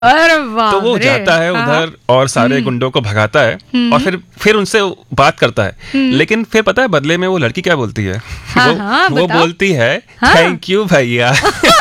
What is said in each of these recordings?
अरे वाह तो वो रे। जाता है उधर और सारे गुंडों को भगाता है और फिर उनसे बात करता है। लेकिन फिर पता है बदले में वो लड़की क्या बोलती है? वो बताओ। बोलती है थैंक यू भैया।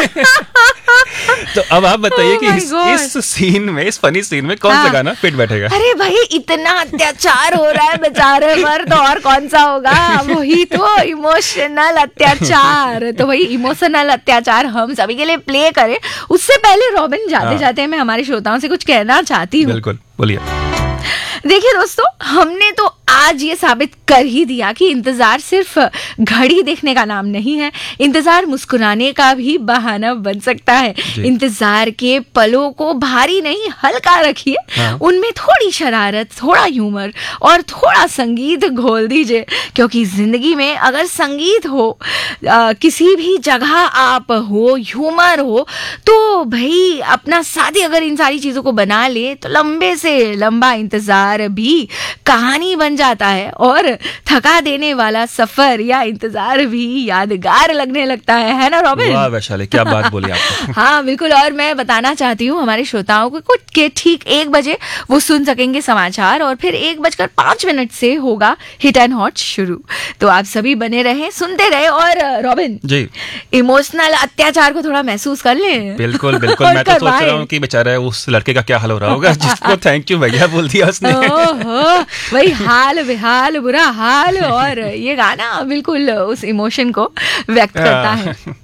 तो अब आप बताइए कि इस सीन में, इस फनी सीन में कौन सा गाना फिट बैठेगा? अरे भाई इतना अत्याचार हो रहा है बेचारे पर, तो और कौन सा होगा? वही तो इमोशनल अत्याचार। तो वही इमोशनल अत्याचार हम सभी के लिए प्ले करें। उससे पहले रॉबिन जाते जाते मैं हमारे श्रोताओं से कुछ कहना चाहती हूँ। बिल्कुल, बोलिए। देखिए दोस्तों, हमने तो आज ये साबित कर ही दिया कि इंतजार सिर्फ घड़ी देखने का नाम नहीं है। इंतजार मुस्कुराने का भी बहाना बन सकता है। इंतजार के पलों को भारी नहीं हल्का रखिए। उनमें थोड़ी शरारत, थोड़ा ह्यूमर और थोड़ा संगीत घोल दीजिए, क्योंकि जिंदगी में अगर संगीत हो, किसी भी जगह आप हो, ह्यूमर हो, तो भाई अपना साथी अगर इन सारी चीजों को बना ले तो लंबे से लंबा इंतजार भी कहानी बन जाता है और थका देने वाला सफर या इंतजार भी यादगार लगने लगता है ना रॉबिन? वाह वैशाली, क्या बात बोली आपने। हाँ बिल्कुल। और मैं बताना चाहती हूँ हमारे श्रोताओं को कुछ के ठीक 1 बजे वो सुन सकेंगे समाचार और फिर 1:05 से होगा हिट एंड हॉट शुरू। तो आप सभी बने रहे, सुनते रहे। और रॉबिन जी, इमोशनल अत्याचार को थोड़ा महसूस कर लें। बिल्कुल बिल्कुल। मैं तो सोच रहा हूँ कि बेचारा उस लड़के का क्या हाल हो रहा होगा जिसको थैंक यू भैया बोल दिया उसने। वही हाल बेहाल, बुरा हाल। और ये गाना बिल्कुल उस इमोशन को व्यक्त करता है।